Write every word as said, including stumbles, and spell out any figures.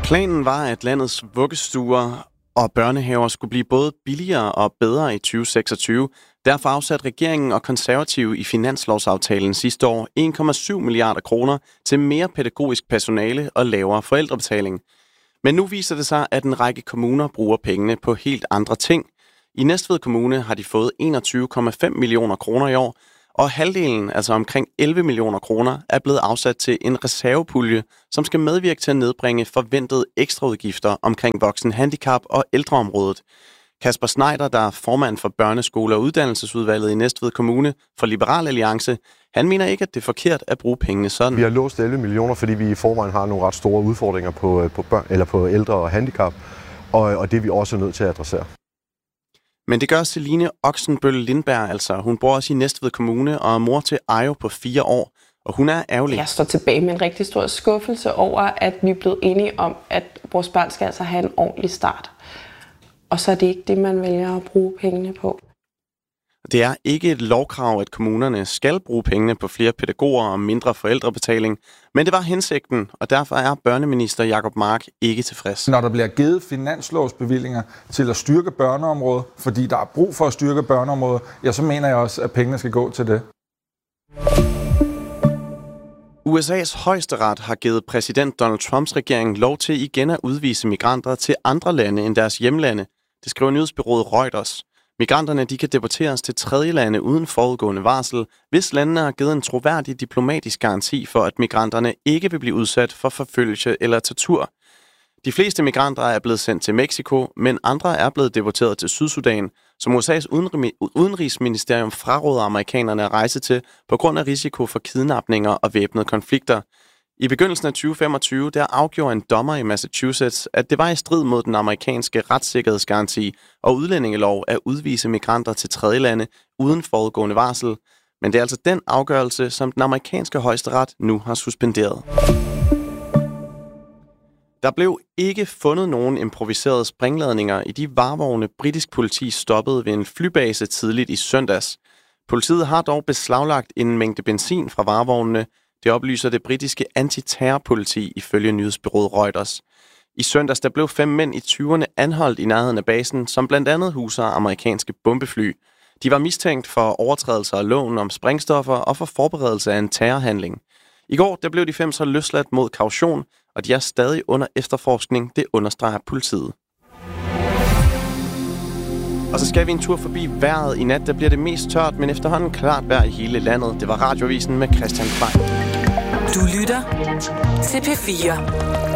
Planen var, at landets vuggestuer og børnehaver skulle blive både billigere og bedre i tyve seksogtyve. Derfor afsatte regeringen og konservative i finanslovsaftalen sidste år en komma syv milliarder kroner til mere pædagogisk personale og lavere forældrebetaling. Men nu viser det sig, at en række kommuner bruger pengene på helt andre ting. I Næstved Kommune har de fået enogtyve komma fem millioner kroner i år, og halvdelen, altså omkring elleve millioner kroner, er blevet afsat til en reservepulje, som skal medvirke til at nedbringe forventede ekstraudgifter omkring voksenhandicap og ældreområdet. Kasper Schneider, der er formand for Børneskole- og Uddannelsesudvalget i Næstved Kommune for Liberal Alliance, han mener ikke, at det er forkert at bruge pengene sådan. Vi har låst elleve millioner, fordi vi i forvejen har nogle ret store udfordringer på, på, børn, eller på ældre og handicap, og, og det er vi også nødt til at adressere. Men det gør Celine Oxenbøl Lindberg altså. Hun bor også i Næstved Kommune og er mor til Ajo på fire år, og hun er ærgerlig. Jeg står tilbage med en rigtig stor skuffelse over, at vi er blevet enige om, at vores børn skal altså have en ordentlig start. Og så er det ikke det, man vælger at bruge pengene på. Det er ikke et lovkrav, at kommunerne skal bruge pengene på flere pædagoger og mindre forældrebetaling, men det var hensigten, og derfor er børneminister Jacob Mark ikke tilfreds. Når der bliver givet finanslovsbevillinger til at styrke børneområdet, fordi der er brug for at styrke børneområdet, ja, så mener jeg også, at pengene skal gå til det. U S A's højesteret har givet præsident Donald Trumps regering lov til igen at udvise migranter til andre lande end deres hjemlande. Det skriver nyhedsbureauet Reuters. Migranterne de kan deporteres til tredje lande uden forudgående varsel, hvis landene har givet en troværdig diplomatisk garanti for, at migranterne ikke vil blive udsat for forfølgelse eller tortur. De fleste migranter er blevet sendt til Mexico, men andre er blevet deporteret til Sydsudan, som U S A's udenrigsministerium fraråder amerikanerne at rejse til på grund af risiko for kidnapninger og væbnede konflikter. I begyndelsen af tyve femogtyve der afgjorde en dommer i Massachusetts, at det var i strid mod den amerikanske retssikkerhedsgaranti og udlændingelov at udvise migranter til tredjelande uden forudgående varsel. Men det er altså den afgørelse, som den amerikanske højesteret nu har suspenderet. Der blev ikke fundet nogen improviserede springladninger i de varevogne, britisk politi stoppede ved en flybase tidligt i søndags. Politiet har dog beslaglagt en mængde benzin fra varevognene. Det oplyser det britiske antiterrorpoliti ifølge nyhedsbureauet Reuters. I søndags der blev fem mænd i tyverne anholdt i nærheden af basen, som blandt andet huser amerikanske bombefly. De var mistænkt for overtrædelser af loven om sprængstoffer og for forberedelse af en terrorhandling. I går der blev de fem så løsladt mod kaution, og de er stadig under efterforskning, det understreger politiet. Og så skal vi en tur forbi vejret. I nat der bliver det mest tørt, men efterhånden klart vejr i hele landet. Det var Radioavisen med Christian Kvang. Du lytter til P fire.